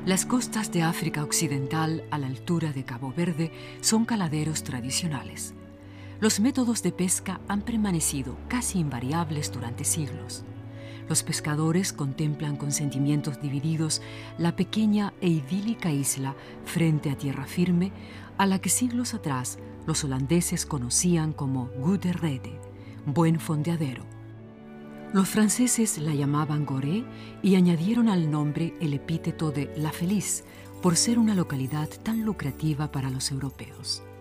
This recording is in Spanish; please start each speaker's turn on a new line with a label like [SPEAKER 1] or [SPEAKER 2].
[SPEAKER 1] Las costas de África Occidental, a la altura de Cabo Verde, son caladeros tradicionales. Los métodos de pesca han permanecido casi invariables durante siglos. Los pescadores contemplan con sentimientos divididos la pequeña e idílica isla frente a tierra firme, a la que siglos atrás los holandeses conocían como Goede Rede, buen fondeadero. Los franceses la llamaban Gorée y añadieron al nombre el epíteto de La Feliz, por ser una localidad tan lucrativa para los europeos.